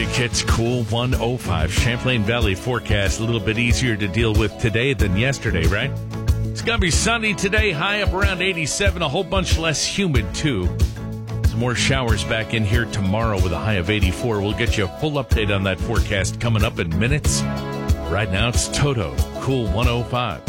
It's Cool 105. Champlain Valley forecast a little bit easier to deal with today than yesterday, right? It's going to be sunny today, high up around 87, a whole bunch less humid, too. Some more showers back in here tomorrow with a high of 84. We'll get you a full update on that forecast coming up in minutes. Right now, it's Toto, Cool 105.